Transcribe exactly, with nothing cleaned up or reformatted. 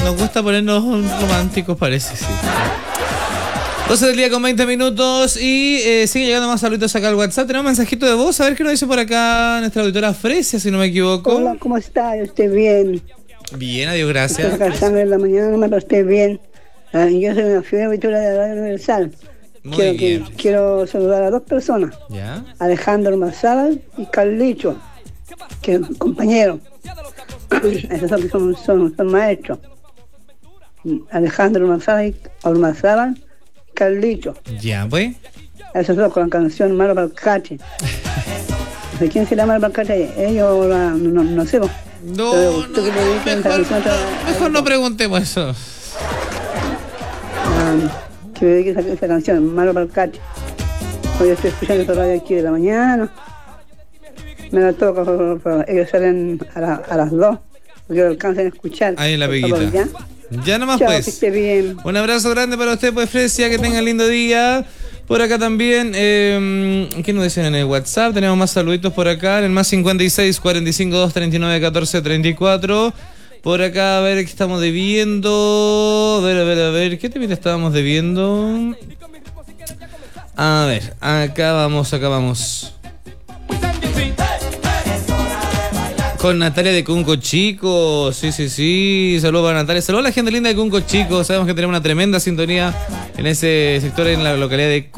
nos gusta ponernos románticos, parece, sí. doce del día con veinte minutos y eh, sigue llegando más saludos acá al WhatsApp. Tenemos un mensajito de voz, a ver qué nos dice por acá nuestra auditora Fresia, si no me equivoco. Hola, ¿cómo está? Yo estoy bien. Bien, adiós, gracias. Estoy sacando en la mañana, no me esté bien. Ah, yo soy una fiel auditora de la Radio Universal. Muy quiero, bien. que, quiero saludar a dos personas. ¿Ya? Alejandro Marzal y Carlicho, que es compañero. Esos son, son, son, son maestros. Alejandro Marzal y Marzal, Carlicho. Ya, pues. Esos dos con la canción Malo para el Cache. ¿De quién será Malo para el Cache? Ellos, la, no, no sé. No, no, no mejor, no, mejor no preguntemos eso. Um, que me dedique esa, esa canción, Malo para el Cache. Hoy estoy escuchando esta radio aquí de la mañana. Me la toco, pero ellos salen a, la, a las dos, porque lo alcanzan a escuchar. Ahí en la peguita. ¿Ya? Ya nomás. Chao, pues. que esté bien. Un abrazo grande para usted, pues, Fresia, que tenga lindo día. Por acá también, eh, ¿qué nos dicen en el WhatsApp? Tenemos más saluditos por acá, en el más cincuenta y seis, cuarenta y cinco, dos, treinta y nueve, catorce, treinta y cuatro. Por acá, a ver qué estamos debiendo. A ver, a ver, a ver, ¿qué temita estábamos debiendo? A ver, acá vamos, acá vamos. Con Natalia de Cunco Chico, sí, sí, sí, saludos para Natalia, saludos a la gente linda de Cunco Chico, sabemos que tenemos una tremenda sintonía en ese sector, en la localidad de